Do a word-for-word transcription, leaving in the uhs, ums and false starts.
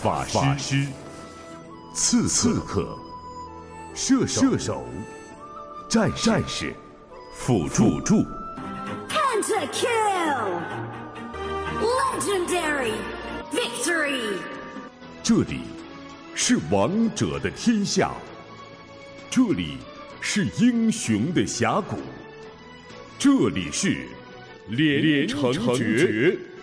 法师、刺刺客、射射手、战战士、辅助助。 Pentakill! Legendary victory! 这里是王者的天下，这里是英雄的峡谷，这里是连城诀。